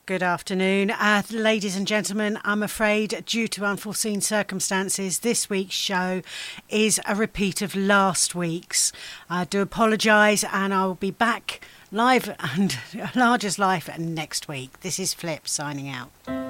Good afternoon. Ladies and gentlemen, I'm afraid due to unforeseen circumstances, this week's show is a repeat of last week's. I do apologise and I will be back live and large as life next week. This is Flip signing out.